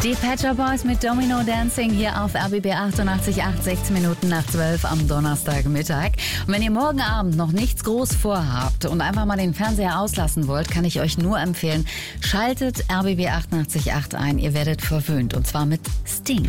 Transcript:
Die Pet Shop Boys mit Domino Dancing hier auf RBB 88,8, 16 Minuten nach 12 am Donnerstagmittag. Und wenn ihr morgen Abend noch nichts groß vorhabt und einfach mal den Fernseher auslassen wollt, kann ich euch nur empfehlen, schaltet RBB 88,8 ein. Ihr werdet verwöhnt und zwar mit Sting.